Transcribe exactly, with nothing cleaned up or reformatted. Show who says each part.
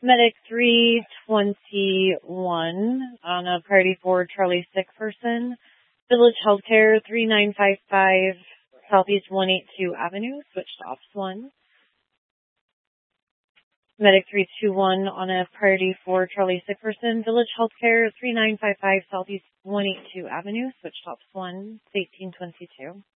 Speaker 1: Medic three twenty-one on a priority for Charlie sick person. Village Healthcare three nine five five Southeast one eighty-two Avenue, switch to Ops one. Medic three two one on a priority for Charlie sick person. Village Healthcare three nine five five Southeast one eighty-two Avenue, switch to Ops one, eighteen twenty-two.